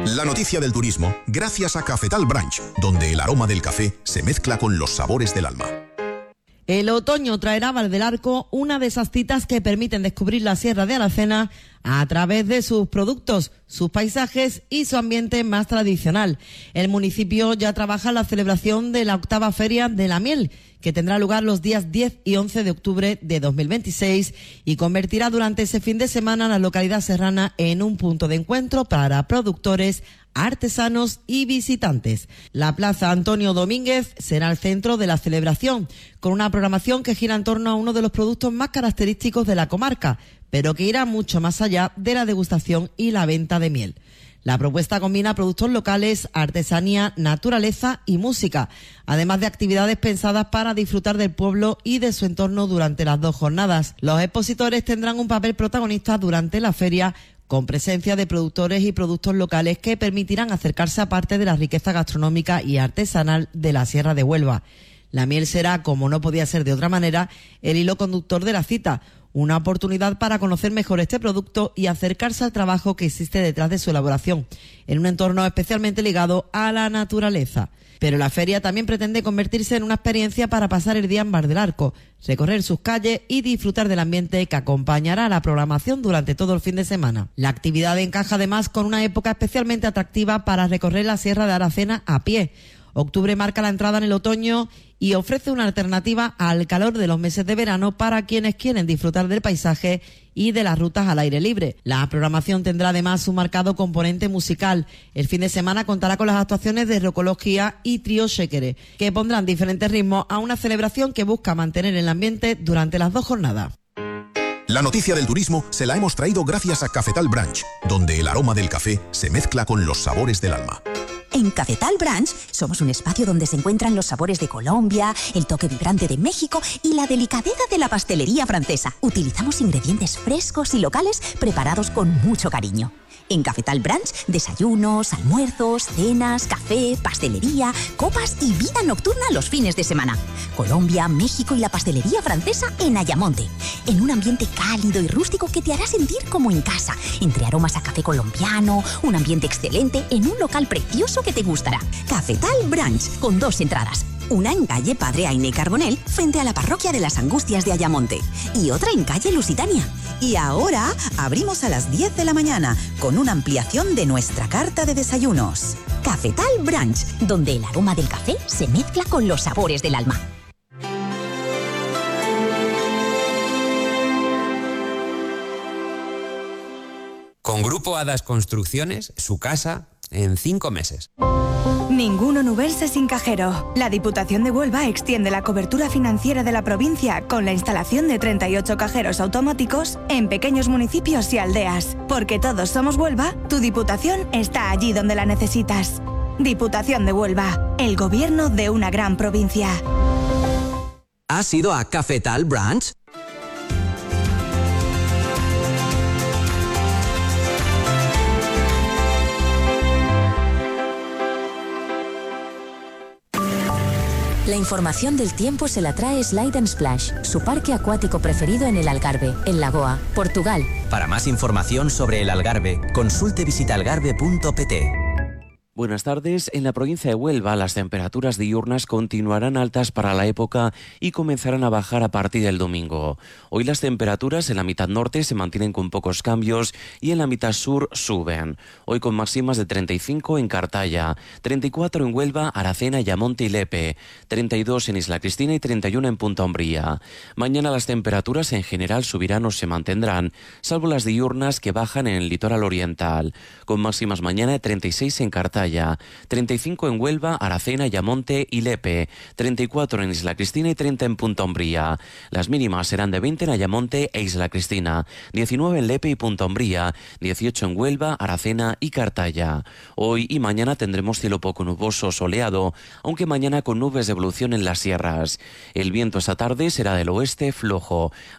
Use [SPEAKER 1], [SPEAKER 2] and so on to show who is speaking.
[SPEAKER 1] La noticia del turismo, gracias a Cafetal Branch, donde el aroma del café se mezcla con los sabores del alma.
[SPEAKER 2] El otoño traerá a Val del Arco una de esas citas que permiten descubrir la Sierra de Aracena a través de sus productos, sus paisajes y su ambiente más tradicional. El municipio ya trabaja en la celebración de la 8ª Feria de la Miel, que tendrá lugar los días 10 y 11 de octubre de 2026 y convertirá durante ese fin de semana la localidad serrana en un punto de encuentro para productores, artesanos y visitantes. La Plaza Antonio Domínguez será el centro de la celebración, con una programación que gira en torno a uno de los productos más característicos de la comarca, pero que irá mucho más allá de la degustación y la venta de miel. La propuesta combina productos locales, artesanía, naturaleza y música, además de actividades pensadas para disfrutar del pueblo y de su entorno durante las 2 jornadas. Los expositores tendrán un papel protagonista durante la feria, con presencia de productores y productos locales que permitirán acercarse a parte de la riqueza gastronómica y artesanal de la Sierra de Huelva. La miel será, como no podía ser de otra manera, el hilo conductor de la cita, una oportunidad para conocer mejor este producto y acercarse al trabajo que existe detrás de su elaboración, en un entorno especialmente ligado a la naturaleza. Pero la feria también pretende convertirse en una experiencia para pasar el día en Val del Arco, recorrer sus calles y disfrutar del ambiente que acompañará a la programación durante todo el fin de semana. La actividad encaja además con una época especialmente atractiva para recorrer la Sierra de Aracena a pie. Octubre marca la entrada en el otoño y ofrece una alternativa al calor de los meses de verano para quienes quieren disfrutar del paisaje y de las rutas al aire libre. La programación tendrá además un marcado componente musical. El fin de semana contará con las actuaciones de Rocología y Trío Xéquere, que pondrán diferentes ritmos a una celebración que busca mantener el ambiente durante las 2 jornadas.
[SPEAKER 1] La noticia del turismo se la hemos traído gracias a Cafetal Branch, donde el aroma del café se mezcla con los sabores del alma.
[SPEAKER 3] En Cafetal Branch somos un espacio donde se encuentran los sabores de Colombia, el toque vibrante de México y la delicadeza de la pastelería francesa. Utilizamos ingredientes frescos y locales preparados con mucho cariño. En Cafetal Branch, desayunos, almuerzos, cenas, café, pastelería, copas y vida nocturna los fines de semana. Colombia, México y la pastelería francesa en Ayamonte. En un ambiente cálido y rústico que te hará sentir como en casa, entre aromas a café colombiano, un ambiente excelente en un local precioso que te gustará. Cafetal Branch, con 2 entradas. Una en calle Padre Aine Carbonell, frente a la parroquia de las Angustias de Ayamonte, y otra en calle Lusitania.
[SPEAKER 4] Y ahora abrimos a las 10 de la mañana, con una ampliación de nuestra carta de desayunos.
[SPEAKER 3] Cafetal Branch, donde el aroma del café se mezcla con los sabores del alma.
[SPEAKER 5] Con Grupo Hadas Construcciones, su casa en 5 meses.
[SPEAKER 6] Ninguno moverse sin cajero. La Diputación de Huelva extiende la cobertura financiera de la provincia con la instalación de 38 cajeros automáticos en pequeños municipios y aldeas. Porque todos somos Huelva, tu Diputación está allí donde la necesitas. Diputación de Huelva, el gobierno de una gran provincia.
[SPEAKER 7] ¿Has ido a Cafetal Branch?
[SPEAKER 8] La información del tiempo se la trae Slide and Splash, su parque acuático preferido en el Algarve, en Lagoa, Portugal.
[SPEAKER 7] Para más información sobre el Algarve, consulte visitaalgarve.pt.
[SPEAKER 9] Buenas tardes. En la provincia de Huelva, las temperaturas diurnas continuarán altas para la época y comenzarán a bajar a partir del domingo. Hoy las temperaturas en la mitad norte se mantienen con pocos cambios y en la mitad sur suben. Hoy con máximas de 35 en Cartaya, 34 en Huelva, Aracena, Ayamonte y Lepe, 32 en Isla Cristina y 31 en Punta Umbría. Mañana las temperaturas en general subirán o se mantendrán, salvo las diurnas que bajan en el litoral oriental, con máximas mañana de 36 en Cartaya, 35 en Huelva, Aracena, Ayamonte y Lepe, 34 en Isla Cristina y 30 en Punta Umbría. Las mínimas serán de 20 en Ayamonte e Isla Cristina, 19 en Lepe y Punta Umbría, 18 en Huelva, Aracena y Cartaya. Hoy y mañana tendremos cielo poco nuboso soleado, aunque mañana con nubes de evolución en las sierras. El viento esta tarde será del oeste flojo.